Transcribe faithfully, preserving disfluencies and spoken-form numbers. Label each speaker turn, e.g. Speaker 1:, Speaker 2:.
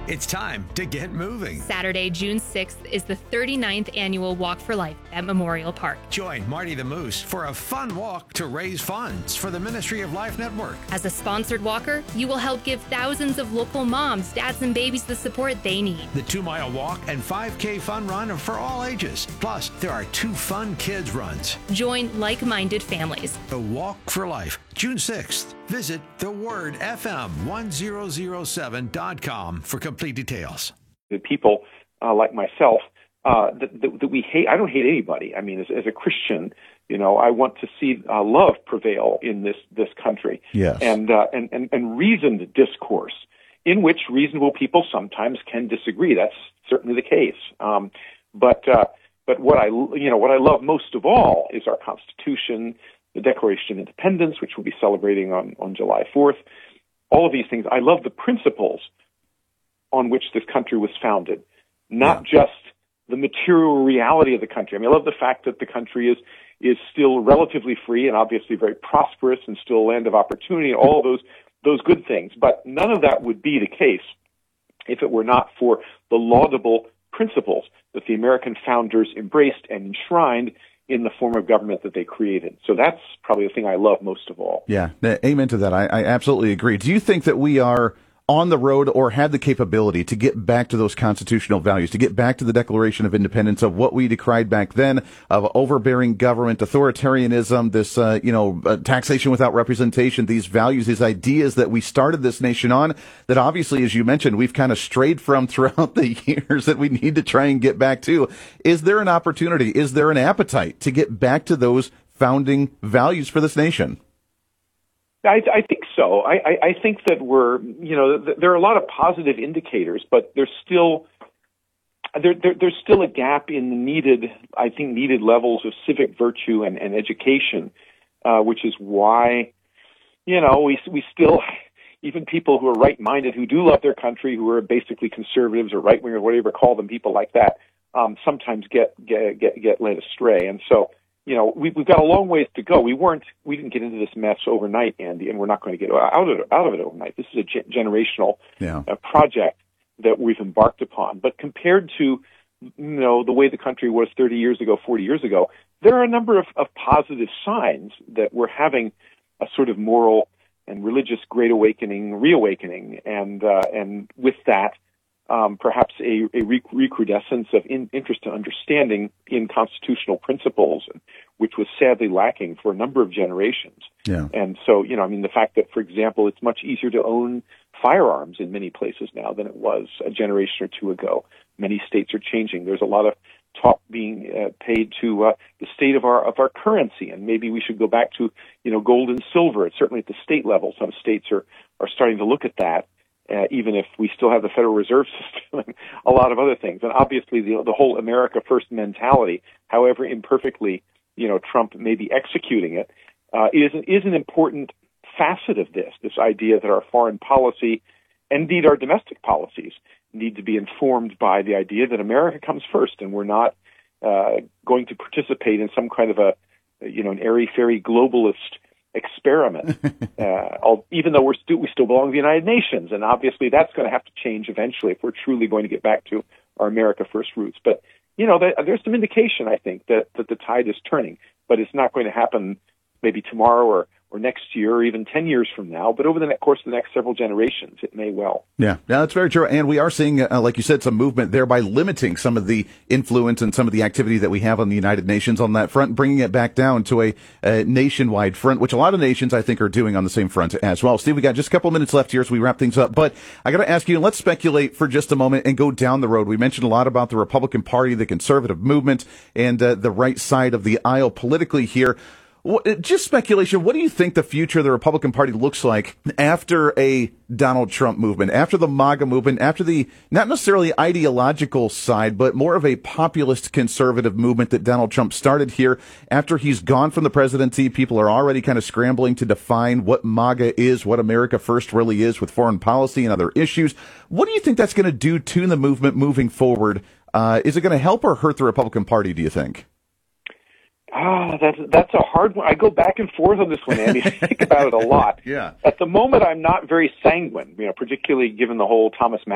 Speaker 1: It's time to get moving.
Speaker 2: Saturday, June sixth is the thirty-ninth annual Walk for Life at Memorial Park.
Speaker 1: Join Marty the Moose for a fun walk to raise funds for the Ministry of Life Network.
Speaker 2: As a sponsored walker, you will help give thousands of local moms, dads, and babies the support they need.
Speaker 1: The two-mile walk and five K fun run are for all ages. Plus, there are two fun kids runs.
Speaker 2: Join like-minded families.
Speaker 1: The Walk for Life, June sixth. Visit the word f m one thousand seven dot com for complete details.
Speaker 3: The people uh, like myself uh, that, that, that we hate. I don't hate anybody. I mean, as, as a Christian, you know, I want to see uh, love prevail in this this country.
Speaker 4: Yes.
Speaker 3: And, uh, and and and reasoned discourse in which reasonable people sometimes can disagree. That's certainly the case. Um, but uh, but what I you know what I love most of all is our Constitution, the Declaration of Independence, which we'll be celebrating on, on July fourth, all of these things. I love the principles on which this country was founded, not yeah. just the material reality of the country. I mean, I love the fact that the country is is still relatively free and obviously very prosperous and still a land of opportunity and all those those good things. But none of that would be the case if it were not for the laudable principles that the American founders embraced and enshrined in the form of government that they created. So that's probably the thing I love most of all.
Speaker 4: Yeah, amen to that. I, I absolutely agree. Do you think that we are on the road or have the capability to get back to those constitutional values, to get back to the Declaration of Independence of what we decried back then, of overbearing government, authoritarianism, this, uh, you know, uh, taxation without representation, these values, these ideas that we started this nation on that obviously, as you mentioned, we've kind of strayed from throughout the years that we need to try and get back to. Is there an opportunity? Is there an appetite to get back to those founding values for this nation?
Speaker 3: I, I think so. I, I, I think that we're, you know, th- there are a lot of positive indicators, but there's still there, there there's still a gap in the needed, I think, needed levels of civic virtue and, and education, uh, which is why, you know, we we still, even people who are right-minded, who do love their country, who are basically conservatives or right-wing or whatever call them, people like that, um, sometimes get get get get led astray, and so. You know, we, we've got a long ways to go. We weren't, we didn't get into this mess overnight, Andy, and we're not going to get out of it, out of it overnight. This is a ge- generational
Speaker 4: yeah.
Speaker 3: uh, project that we've embarked upon. But compared to, you know, the way the country was thirty years ago, forty years ago, there are a number of, of positive signs that we're having a sort of moral and religious great awakening, reawakening, and uh, and with that, Um, perhaps a, a rec- recrudescence of in, interest and understanding in constitutional principles, which was sadly lacking for a number of generations.
Speaker 4: Yeah.
Speaker 3: And so, you know, I mean, the fact that, for example, it's much easier to own firearms in many places now than it was a generation or two ago. Many states are changing. There's a lot of talk being uh, paid to uh, the state of our of our currency, and maybe we should go back to, you know, gold and silver. It's certainly at the state level. Some states are are starting to look at that. Uh, even if we still have the Federal Reserve System and a lot of other things. And obviously the, the whole America First mentality, however imperfectly, you know, Trump may be executing it, uh, is, is an important facet of this, this idea that our foreign policy, indeed our domestic policies, need to be informed by the idea that America comes first and we're not uh, going to participate in some kind of a, you know, an airy-fairy globalist experiment, uh, even though we're stu- we still belong to the United Nations, and obviously that's going to have to change eventually if we're truly going to get back to our America First roots. But, you know, there, there's some indication, I think, that, that the tide is turning, but it's not going to happen maybe tomorrow or, or next year or even ten years from now, but over the ne- course of the next several generations, it may well.
Speaker 4: Yeah, yeah, that's very true. And we are seeing, uh, like you said, some movement there by limiting some of the influence and some of the activity that we have on the United Nations on that front, bringing it back down to a, a nationwide front, which a lot of nations, I think, are doing on the same front as well. Steve, we got just a couple minutes left here as we wrap things up, but I got to ask you, let's speculate for just a moment and go down the road. We mentioned a lot about the Republican Party, the conservative movement, and uh, the right side of the aisle politically here. Just speculation, what do you think the future of the Republican Party looks like after a Donald Trump movement, after the MAGA movement, after the, not necessarily ideological side, but more of a populist conservative movement that Donald Trump started here? After he's gone from the presidency, people are already kind of scrambling to define what MAGA is, what America First really is with foreign policy and other issues. What do you think that's going to do to the movement moving forward? Uh, is it going to help or hurt the Republican Party, do you think?
Speaker 3: Ah, that's that's a hard one. I go back and forth on this one, Andy. I think about it a lot.
Speaker 4: Yeah.
Speaker 3: At the moment, I'm not very sanguine, you know, particularly given the whole Thomas